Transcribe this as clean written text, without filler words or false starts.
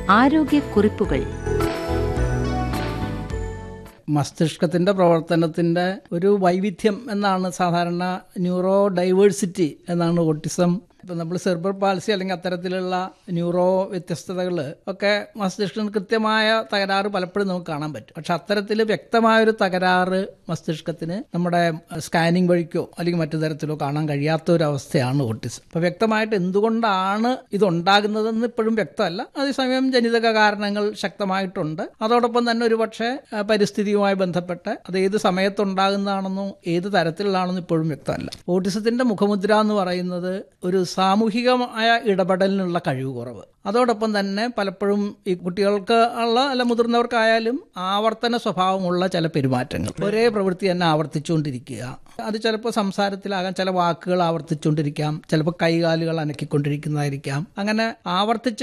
ആരോഗ്യക്കുറിപ്പുകൾ. മസ്തിഷ്കത്തിൻ്റെ പ്രവർത്തനത്തിൻ്റെ ഒരു വൈവിധ്യം എന്നാണ് സാധാരണ ന്യൂറോ ഡൈവേഴ്സിറ്റി എന്നാണ് ഓട്ടിസം. ഇപ്പം നമ്മൾ സെർബ്രൽ പാൾസി അല്ലെങ്കിൽ അത്തരത്തിലുള്ള ന്യൂറോ വ്യത്യസ്തതകൾ ഒക്കെ മസ്തിഷ്കത്തിന് കൃത്യമായ തകരാറ് പലപ്പോഴും നമുക്ക് കാണാൻ പറ്റും. പക്ഷെ അത്തരത്തിൽ വ്യക്തമായൊരു തകരാറ് മസ്തിഷ്കത്തിന് നമ്മുടെ സ്കാനിങ് വഴിക്കോ അല്ലെങ്കിൽ മറ്റു തരത്തിലോ കാണാൻ കഴിയാത്ത ഒരു അവസ്ഥയാണ് ഓട്ടിസം. അപ്പോൾ വ്യക്തമായിട്ട് എന്തുകൊണ്ടാണ് ഇതുണ്ടാകുന്നതെന്ന് ഇപ്പോഴും വ്യക്തമല്ല. അതേസമയം ജനിതക കാരണങ്ങൾ ശക്തമായിട്ടുണ്ട്. അതോടൊപ്പം തന്നെ ഒരു പക്ഷേ പരിസ്ഥിതിയുമായി ബന്ധപ്പെട്ട് അത് ഏത് സമയത്തുണ്ടാകുന്നതാണെന്നോ ഏത് തരത്തിലുള്ളതാണെന്നോ ഇപ്പോഴും വ്യക്തമല്ല. ഓട്ടിസത്തിൻ്റെ മുഖമുദ്ര എന്ന് പറയുന്നത് ഒരു സാമൂഹികമായ ഇടപെടലിനുള്ള കഴിവ് കുറവ്. അതോടൊപ്പം തന്നെ പലപ്പോഴും ഈ കുട്ടികൾക്ക് ഉള്ള അല്ല മുതിർന്നവർക്കായാലും ആവർത്തന സ്വഭാവമുള്ള ചില പെരുമാറ്റങ്ങൾ, ഒരേ പ്രവൃത്തി തന്നെ ആവർത്തിച്ചുകൊണ്ടിരിക്കുക. അത് ചിലപ്പോൾ സംസാരത്തിലാകാം, ചില വാക്കുകൾ ആവർത്തിച്ചുകൊണ്ടിരിക്കാം, ചിലപ്പോൾ കൈകാലുകൾ അനക്കിക്കൊണ്ടിരിക്കുന്നതായിരിക്കാം. അങ്ങനെ ആവർത്തിച്ച്